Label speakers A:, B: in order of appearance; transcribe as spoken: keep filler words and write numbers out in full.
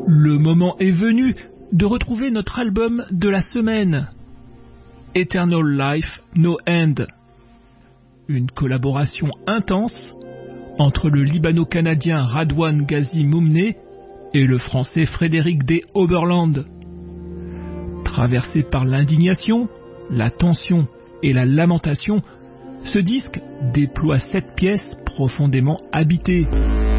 A: Le moment est venu de retrouver notre album de la semaine, Eternal Life No End. Une collaboration intense entre le libano-canadien Radwan Ghazi Moumne et le français Frédéric D. Oberland. Traversé par l'indignation, la tension et la lamentation, ce disque déploie sept pièces profondément habitées.